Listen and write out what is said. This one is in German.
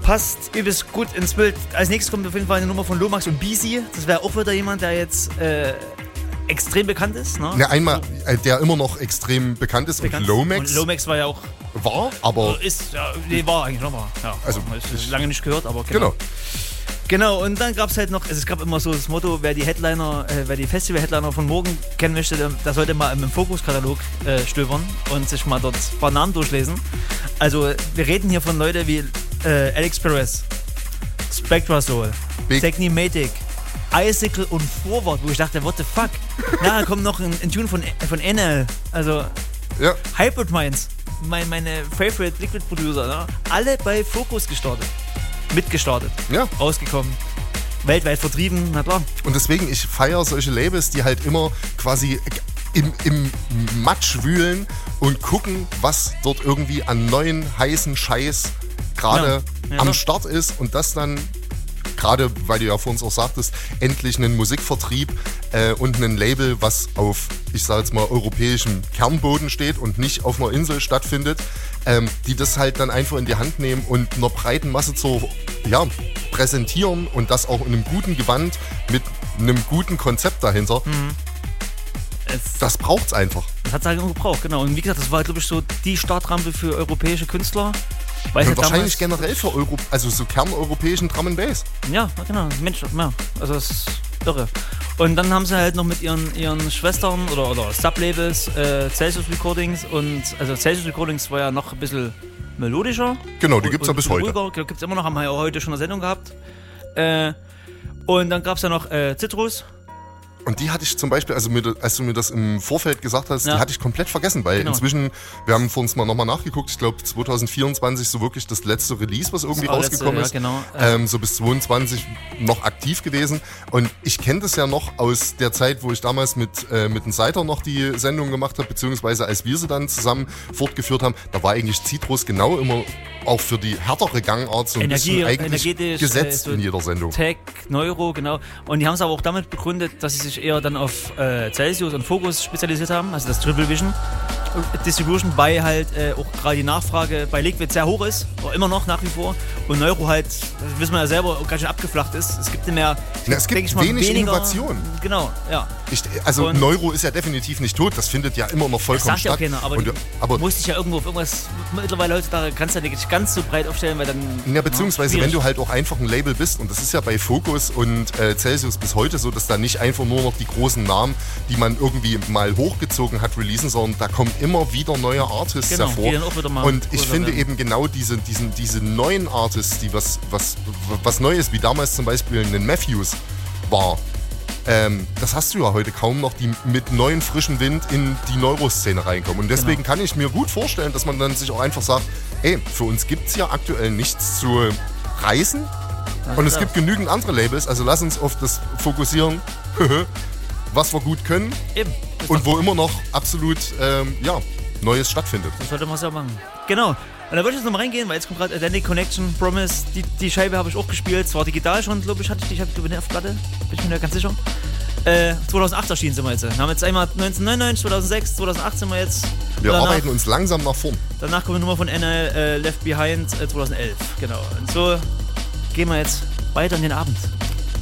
passt übelst gut ins Bild. Als nächstes kommt auf jeden Fall eine Nummer von Lomax und Beezy. Das wäre auch wieder jemand, der jetzt extrem bekannt ist. Ne? Ja, einmal, der immer noch extrem bekannt ist. Und Lomax. Und Lomax war ja auch... War, aber... war eigentlich nochmal. Ja, also, ist lange nicht gehört, aber genau. Genau, und dann gab es halt noch, also es gab immer so das Motto, wer die Festival-Headliner von morgen kennen möchte, der sollte mal im Fokus-Katalog stöbern und sich mal dort ein paar Namen durchlesen. Also wir reden hier von Leuten wie Alex Perez, Spectrasoul, Technimatic, Icicle und Forward, wo ich dachte, what the fuck? Nachher kommt noch ein Tune von NL, also ja. Hybrid Minds, meine favorite Liquid Producer, ne? Alle bei Focus mitgestartet, ja. Rausgekommen, weltweit vertrieben, na klar. Und deswegen, ich feiere solche Labels, die halt immer quasi im Matsch wühlen und gucken, was dort irgendwie an neuen, heißen Scheiß gerade am Start ist und das dann, gerade weil du ja vor uns auch sagtest, endlich einen Musikvertrieb und ein Label, was auf, ich sag jetzt mal, europäischem Kernboden steht und nicht auf einer Insel stattfindet, die das halt dann einfach in die Hand nehmen und einer breiten Masse präsentieren und das auch in einem guten Gewand mit einem guten Konzept dahinter. Mhm. Das braucht's einfach. Das hat es halt gebraucht, genau. Und wie gesagt, das war, glaube ich, so die Startrampe für europäische Künstler. Und wahrscheinlich generell für also so kerneuropäischen Drum and Bass. Ja, genau. Mensch, ja. Also das ist irre. Und dann haben sie halt noch mit ihren Schwestern oder Sublabels Celsius Recordings und also Celsius Recordings war ja noch ein bisschen melodischer. Genau, die gibt's ja bis heute. Ruhiger, gibt's immer noch, haben wir ja heute schon eine Sendung gehabt. Und dann gab's ja noch Citrus. Und die hatte ich zum Beispiel, also als du mir das im Vorfeld gesagt hast, die hatte ich komplett vergessen, weil inzwischen, wir haben vor uns mal nochmal nachgeguckt, ich glaube 2024 so wirklich das letzte Release, was irgendwie rausgekommen ist. Genau. So bis 22 noch aktiv gewesen. Und ich kenne das ja noch aus der Zeit, wo ich damals mit dem Seiter noch die Sendung gemacht habe, beziehungsweise als wir sie dann zusammen fortgeführt haben, da war eigentlich Citrus genau immer auch für die härtere Gangart so ein bisschen eigentlich gesetzt in jeder Sendung. Tech, Neuro, genau. Und die haben es aber auch damit begründet, dass sie sich eher dann auf Celsius und Focus spezialisiert haben, also das Triple Vision Distribution, bei halt auch gerade die Nachfrage bei Liquid sehr hoch ist, immer noch nach wie vor, und Neuro halt, das wissen wir ja selber, ganz schön abgeflacht ist. Es gibt nicht mehr, es gibt wenig Innovation. Genau, ja. Und Neuro ist ja definitiv nicht tot, das findet ja immer noch vollkommen statt. Das sagt ja auch keiner, aber du musst dich ja irgendwo auf irgendwas, mittlerweile heutzutage kannst du ja nicht ganz so breit aufstellen, weil dann... Ja, beziehungsweise wenn du halt auch einfach ein Label bist, und das ist ja bei Focus und Celsius bis heute so, dass da nicht einfach nur noch die großen Namen, die man irgendwie mal hochgezogen hat, releasen, sondern da kommen immer wieder neue Artists hervor. Und ich finde eben genau diese neuen Artists, die was Neues, wie damals zum Beispiel ein Matthews war, das hast du ja heute kaum noch, die mit neuen frischen Wind in die Neuroszene reinkommen. Und deswegen kann ich mir gut vorstellen, dass man dann sich auch einfach sagt, ey, für uns gibt es ja aktuell nichts zu reißen. Und es gibt genügend andere Labels, also lass uns auf das fokussieren, was wir gut können. Eben. Und wo immer noch absolut Neues stattfindet. Das sollte man es ja machen. Genau. Und da würde ich jetzt nochmal reingehen, weil jetzt kommt gerade Atlantic Connection, Promise. Die Scheibe habe ich auch gespielt. Zwar digital schon, glaube ich, hatte ich die auf Platte. Bin ich mir nicht ganz sicher. 2008 erschienen sind wir jetzt. Wir haben jetzt einmal 1999, 2006, 2008 sind wir jetzt. Wir arbeiten uns langsam nach vorn. Danach kommt eine Nummer von NL, Left Behind, 2011. Genau. Und so gehen wir jetzt weiter in den Abend.